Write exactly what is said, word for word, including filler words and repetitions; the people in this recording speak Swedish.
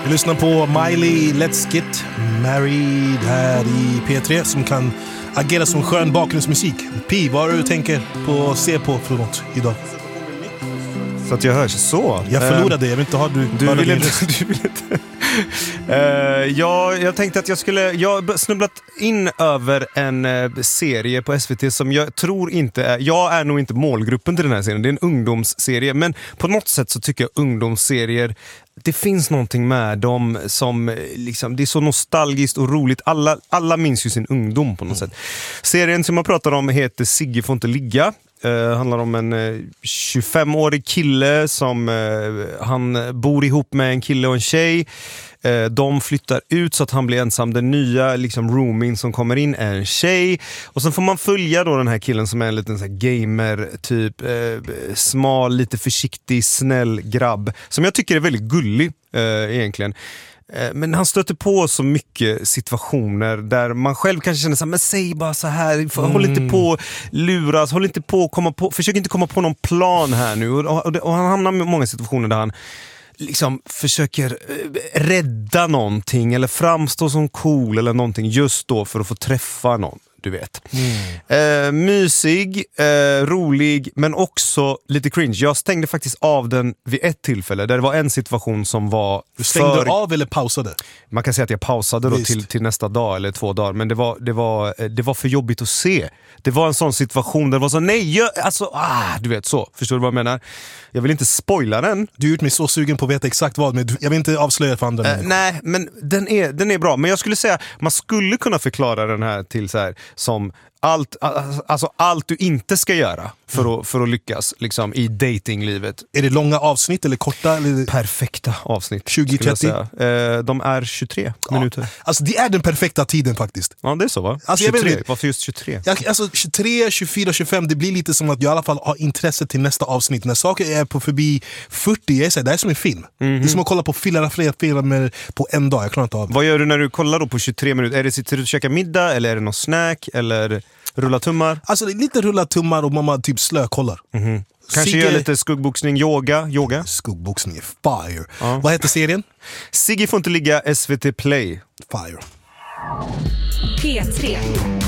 Vi lyssnar på Miley Let's Get Married här i P tre som kan agera som skön bakgrundsmusik. Pi, vad du tänker på se på för något idag? Så att jag hörs så. Jag förlorade dig, jag vill inte ha du. Du vill inte. Du vill inte. uh, ja, jag tänkte att jag skulle. Jag har snubblat in över en uh, serie på S V T som jag tror inte är. Jag är nog inte målgruppen till den här serien. Det är en ungdomsserie, men på något sätt så tycker jag ungdomsserier. Det finns någonting med dem som liksom, det är så nostalgiskt och roligt. Alla, alla minns ju sin ungdom på något mm. sätt. Serien som jag pratar om heter Sigge får inte ligga. Uh, handlar om en uh, tjugofemårig kille som uh, han bor ihop med en kille och en tjej. Uh, de flyttar ut så att han blir ensam. Den nya liksom, roomien som kommer in är en tjej. Och sen får man följa då den här killen som är en liten så här, gamer typ uh, smal, lite försiktig, snäll grabb. Som jag tycker är väldigt gullig uh, egentligen. Men han stöter på så mycket situationer där man själv kanske känner så här, men säg bara så här, mm. håll inte på luras, håll inte på komma på, försök inte komma på någon plan här nu. Och, och, och han hamnar i många situationer där han liksom försöker rädda någonting eller framstå som cool eller någonting just då för att få träffa någon. Du vet. Mm. Eh, mysig, eh, rolig, men också lite cringe. Jag stängde faktiskt av den vid ett tillfälle där det var en situation som var du stängde för... av eller pausade? Man kan säga att jag pausade då till, till nästa dag eller två dagar, men det var, det, var, det var för jobbigt att se. Det var en sån situation där det var så, nej, jag, alltså, ah, du vet så. Förstår du vad jag menar? Jag vill inte spoila den. Du har gjort mig så sugen på att veta exakt vad, men jag vill inte avslöja för andra. Eh, nej, men den är, den är bra. Men jag skulle säga, man skulle kunna förklara den här till så här, som allt, alltså allt du inte ska göra för, mm. att, för att lyckas liksom, i datinglivet. Är det långa avsnitt eller korta? Eller? Perfekta avsnitt. tjugo trettio? Eh, de är tjugotre ja. minuter. Alltså det är den perfekta tiden faktiskt. Ja, det är så va? Alltså, tjugotre, jag vet, varför just tjugotre? Jag, alltså tjugotre, tjugofyra, tjugofem, det blir lite som att jag i alla fall har intresse till nästa avsnitt. När saker är på förbi fyrtio, jag säger, det är som en film. Mm-hmm. Det är som att kolla på flera, flera filmer på en dag. Jag klarar inte av. Vad gör du när du kollar då på tjugotre minuter? Är det sitter du och käkar middag eller är det någon snack eller rulla tummar? Alltså det är lite rulla tummar och mamma typ slökollar. Mm-hmm. Kanske Sigge... gör lite skuggboxning, yoga, yoga. Skuggboxning är fire. Ja. Vad heter serien? Sigge får inte ligga S V T Play. Fire. P tre.